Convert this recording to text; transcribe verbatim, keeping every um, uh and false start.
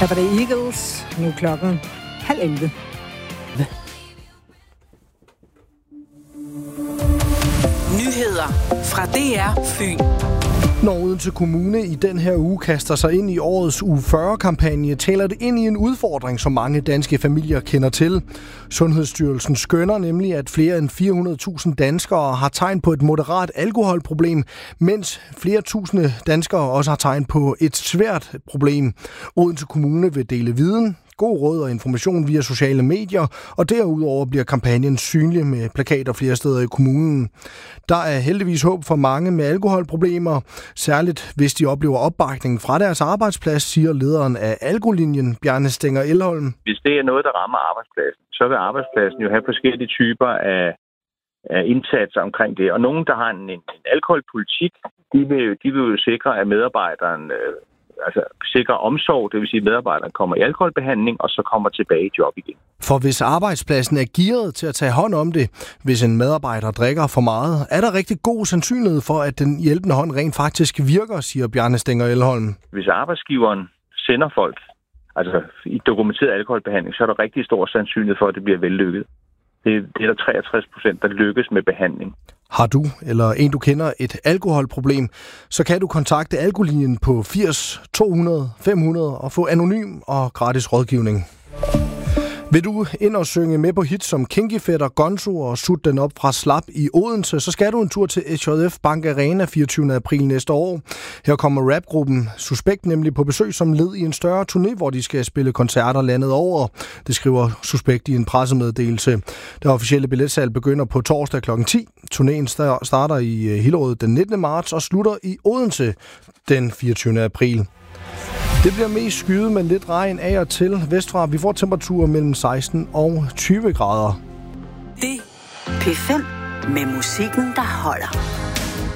Her var det Eagles. Nu er klokken halv elleve. Nyheder fra D R Fyn. Når Odense Kommune i den her uge kaster sig ind i årets uge fyrre-kampagne, taler det ind i en udfordring, som mange danske familier kender til. Sundhedsstyrelsen skønner nemlig, at flere end fire hundrede tusind danskere har tegn på et moderat alkoholproblem, mens flere tusinde danskere også har tegn på et svært problem. Odense Kommune vil dele viden, god råd og information via sociale medier, og derudover bliver kampagnen synlig med plakater flere steder i kommunen. Der er heldigvis håb for mange med alkoholproblemer, særligt hvis de oplever opbakning fra deres arbejdsplads, siger lederen af Alkolinjen, Bjarne Stenger Elholm. Hvis det er noget, der rammer arbejdspladsen, så vil arbejdspladsen jo have forskellige typer af, af indsatser omkring det. Og nogen, der har en, en alkoholpolitik, de vil, de vil jo sikre, at medarbejderen øh, altså sikre omsorg, det vil sige, at medarbejderen kommer i alkoholbehandling, og så kommer tilbage i job igen. For hvis arbejdspladsen er gearet til at tage hånd om det, hvis en medarbejder drikker for meget, er der rigtig god sandsynlighed for, at den hjælpende hånd rent faktisk virker, siger Bjarne Stenger Elholm. Hvis arbejdsgiveren sender folk altså i dokumenteret alkoholbehandling, så er der rigtig stor sandsynlighed for, at det bliver vellykket. Det, det er der treogtres procent, der lykkes med behandling. Har du eller en, du kender, et alkoholproblem, så kan du kontakte Alkolinjen på firs to hundrede fem hundrede og få anonym og gratis rådgivning. Vil du ind og synge med på hits som Kinky Fætter, Gonzo og Sut den op fra Slap i Odense, så skal du en tur til S J F Bank Arena fireogtyvende april næste år. Her kommer rapgruppen Suspekt nemlig på besøg som led i en større turné, hvor de skal spille koncerter landet over. Det skriver Suspekt i en pressemeddelelse. Det officielle billetsalg begynder på torsdag klokken ti. Turnéen starter i Hillerød den nittende marts og slutter i Odense den fireogtyvende april. Det bliver mest skyet med lidt regn af og til vestfra. Vi får temperaturer mellem seksten og tyve grader. Det P fem med musikken, der holder.